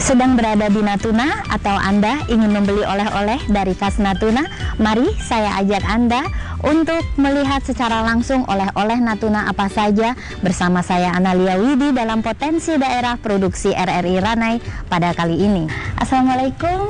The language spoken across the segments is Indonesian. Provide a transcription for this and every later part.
Sedang berada di Natuna atau Anda ingin membeli oleh-oleh dari khas Natuna? Mari saya ajak Anda untuk melihat secara langsung oleh-oleh Natuna apa saja bersama saya Analia Widi dalam Potensi Daerah Produksi RRI Ranai pada kali ini. Assalamualaikum,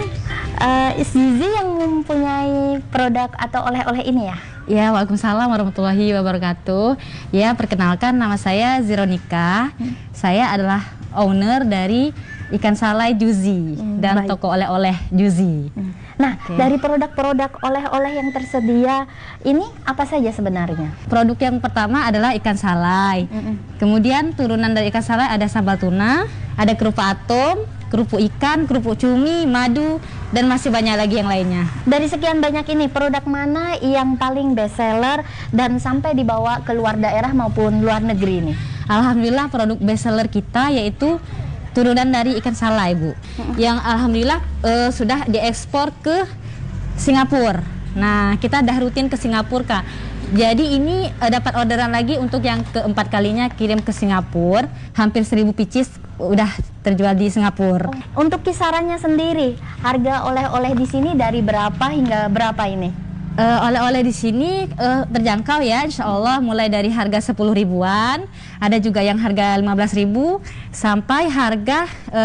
Zizi yang mempunyai produk atau oleh-oleh ini ya? Ya, waalaikumsalam warahmatullahi wabarakatuh. Ya, perkenalkan nama saya Zironika. Saya adalah owner dari Ikan Salai Juzi dan baik. toko oleh-oleh Juzi. Nah, dari produk-produk oleh-oleh yang tersedia ini apa saja sebenarnya? Produk yang pertama adalah ikan salai. Kemudian turunan dari ikan salai ada sambal tuna, ada kerupuk atom, kerupuk ikan, kerupuk cumi, madu, dan masih banyak lagi yang lainnya. Dari sekian banyak ini, produk mana yang paling best seller dan sampai dibawa ke luar daerah maupun luar negeri nih? Alhamdulillah produk best seller kita yaitu turunan dari ikan salai, Bu. Yang alhamdulillah sudah diekspor ke Singapura. Nah, kita dah rutin ke Singapura, Kak. Jadi ini dapat orderan lagi untuk yang keempat kalinya kirim ke Singapura. Hampir 1000 pieces udah terjual di Singapura. Untuk kisarannya sendiri, harga oleh-oleh di sini dari berapa hingga berapa ini? Oleh-oleh di sini terjangkau ya, insya Allah mulai dari harga 10 ribuan, ada juga yang harga 15 ribu sampai harga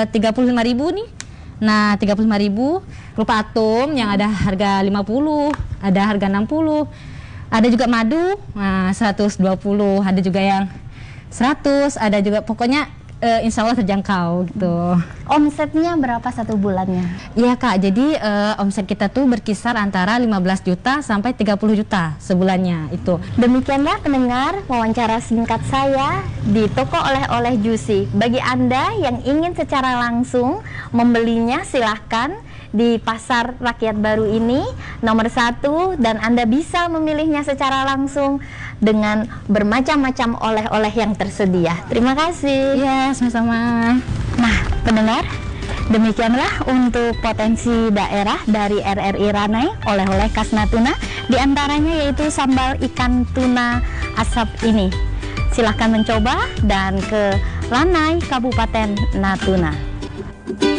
35 ribu nih. Nah, 35 ribu kerupuk atom yang ada harga 50, ada harga 60, ada juga madu, nah 120, ada juga yang 100, ada juga pokoknya insya Allah terjangkau gitu. Omsetnya berapa satu bulannya? Iya Kak, jadi omset kita tuh berkisar antara 15 juta sampai 30 juta sebulannya itu. Demikianlah pendengar wawancara singkat saya di toko oleh-oleh Juzi. Bagi Anda yang ingin secara langsung membelinya silahkan di Pasar Rakyat Baru ini nomor 1 dan Anda bisa memilihnya secara langsung dengan bermacam-macam oleh-oleh yang tersedia. Terima kasih. Iya, sama-sama. Nah, pendengar, demikianlah untuk potensi daerah dari RRI Ranai oleh-oleh khas Natuna, diantaranya yaitu sambal ikan tuna asap ini. Silahkan mencoba dan ke Ranai, Kabupaten Natuna.